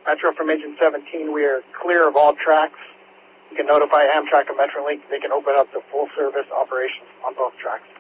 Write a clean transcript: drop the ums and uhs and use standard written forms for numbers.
Metro from Engine 17, we are clear of all tracks. You can notify Amtrak and Metrolink. They can open up the full service operations on both tracks.